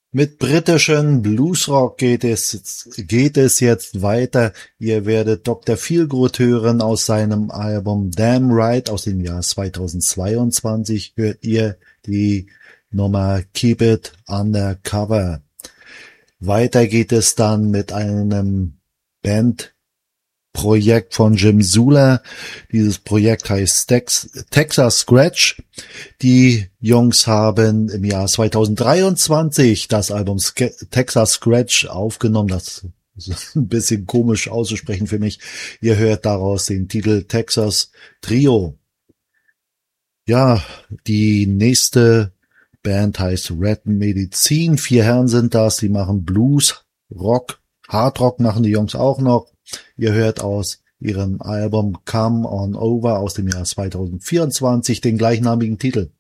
Mit britischen Bluesrock geht es jetzt weiter. Ihr werdet Dr. Feelgood hören aus seinem Album Damn Right aus dem Jahr 2022. Hört ihr die Nummer Keep It Undercover. Weiter geht es dann mit einem Bandprojekt von Jim Zula. Dieses Projekt heißt Texas Scratch. Die Jungs haben im Jahr 2023 das Album Texas Scratch aufgenommen. Das ist ein bisschen komisch auszusprechen für mich. Ihr hört daraus den Titel Texas Trio. Ja, die nächste Band heißt Red Medicine. 4 Herren sind das. Die machen Blues, Rock, Hardrock machen die Jungs auch noch. Ihr hört aus ihrem Album Come On Over aus dem Jahr 2024 den gleichnamigen Titel.